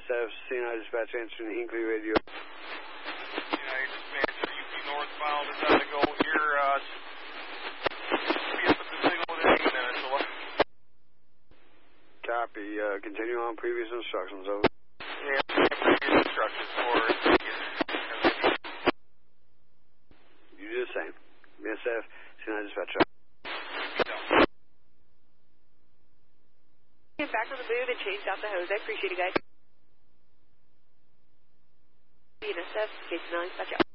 BSF, United Dispatch answering Hinkley Radio. United Dispatch, UP northbound is on the go here. Be up at the signal within 8 minutes. Copy. Continue on previous instructions. Over. Yeah, previous instructions for You do the same. BSF, United Dispatch. Get back on the move and changed out the hose. I appreciate it, guys. BSF, Case 9, dispatch out.